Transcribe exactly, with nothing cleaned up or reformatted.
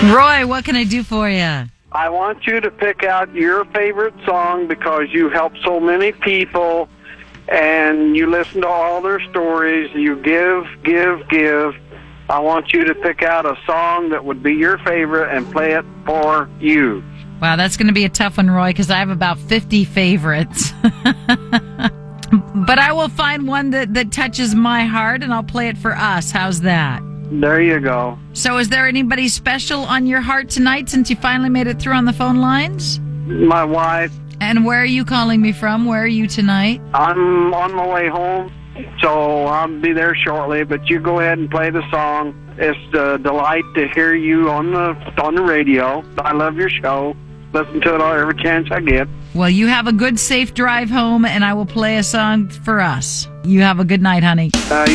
Roy, what can I do for you? I want you to pick out your favorite song because you help so many people and you listen to all their stories. You give, give, give. I want you to pick out a song that would be your favorite and play it for you. Wow, that's going to be a tough one, Roy, because I have about fifty favorites. But I will find one that, that touches my heart, and I'll play it for us. How's that? There you go. So is there anybody special on your heart tonight since you finally made it through on the phone lines? My wife. And where are you calling me from? Where are you tonight? I'm on my way home, so I'll be there shortly, but you go ahead and play the song. It's a delight to hear you on the on the radio. I love your show. Listen to it all every chance I get. Well, you have a good, safe drive home, and I will play a song for us. You have a good night, honey. Uh,